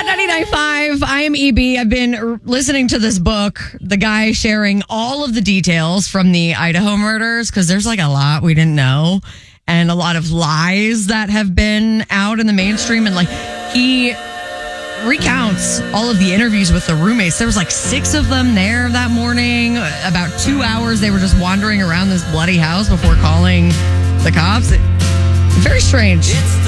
99.5. I am EB. I've been listening to this book, the guy sharing all of the details from the Idaho murders, because there's like a lot we didn't know and a lot of lies that have been out in the mainstream. And like he recounts all of the interviews with the roommates. There was like 6 of them there that morning. About 2 hours they were just wandering around this bloody house before calling the cops. Very strange.